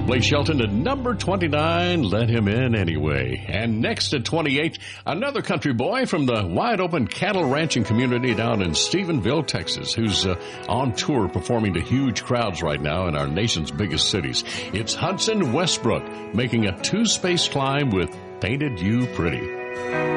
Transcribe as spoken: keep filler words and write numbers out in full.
Blake Shelton at number twenty-nine, Let Him In Anyway. And next at twenty-eight, another country boy from the wide-open cattle ranching community down in Stephenville, Texas, who's uh, on tour performing to huge crowds right now in our nation's biggest cities. It's Hudson Westbrook making a two-space climb with Painted You Pretty.